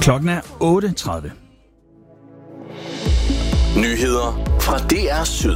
Klokken er 8:30. Nyheder fra DR Syd.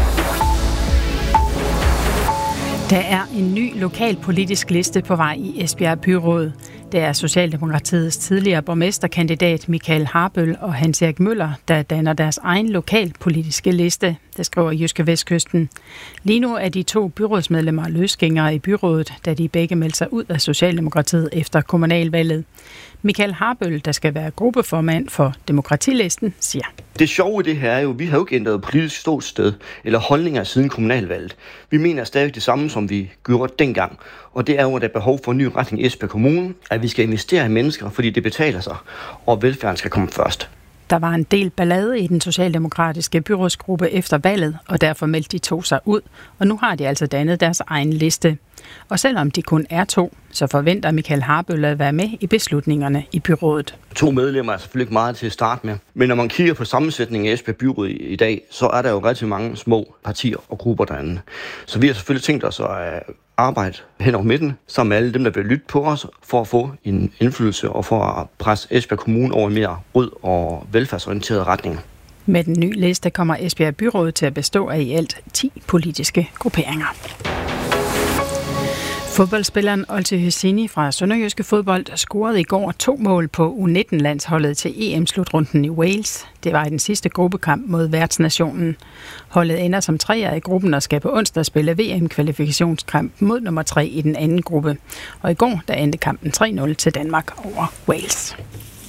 Der er en ny lokalpolitisk liste på vej i Esbjerg Byråd. Det er Socialdemokratiets tidligere borgmesterkandidat Michael Harbøll og Hans-Erik Møller, der danner deres egen lokalpolitiske liste, det skriver Jyske Vestkysten. Lige nu er de 2 byrådsmedlemmer løsgængere i byrådet, da de begge meldte sig ud af Socialdemokratiet efter kommunalvalget. Michael Harbøll, der skal være gruppeformand for Demokratilisten, siger: Det sjove i det her er jo, at vi har jo ikke ændret politisk ståsted eller holdninger siden kommunalvalget. Vi mener stadig det samme, som vi gjorde dengang. Og det er jo, at der er behov for en ny retning i Esbjerg Kommune, at vi skal investere i mennesker, fordi det betaler sig, og velfærden skal komme først. Der var en del ballade i den socialdemokratiske byrådsgruppe efter valget, og derfor meldte de 2 sig ud, og nu har de altså dannet deres egen liste. Og selvom de kun er 2, så forventer Michael Harbøll at være med i beslutningerne i byrådet. 2 medlemmer er selvfølgelig ikke meget til at starte med, men når man kigger på sammensætningen af Esbjerg Byråd i dag, så er der jo rigtig mange små partier og grupper derinde. Så vi har selvfølgelig tænkt os at arbejde hen over midten, sammen med alle dem, der vil lytte på os, for at få en indflydelse og for at presse Esbjerg Kommune over en mere rød og velfærdsorienteret retning. Med den nye liste kommer Esbjerg Byråd til at bestå af i alt 10 politiske grupperinger. Fodboldspilleren Olti Hysini fra Sønderjyske Fodbold scorede i går 2 mål på U19-landsholdet til EM-slutrunden i Wales. Det var i den sidste gruppekamp mod værtsnationen. Holdet ender som 3'er i gruppen og skal på onsdag spille VM-kvalifikationskamp mod nummer 3 i den anden gruppe. Og i går der endte kampen 3-0 til Danmark over Wales.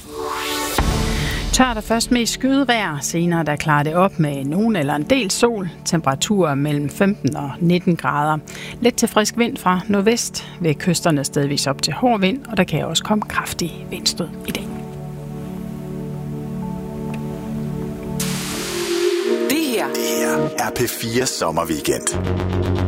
Tørt og først med skydevejr. Senere der klarer det op med nogen eller en del sol. Temperaturer mellem 15 og 19 grader. Let til frisk vind fra nordvest. Ved kysterne stedvis op til hård vind, og der kan også komme kraftig vindstød i dag. Det her er P4 Sommerweekend.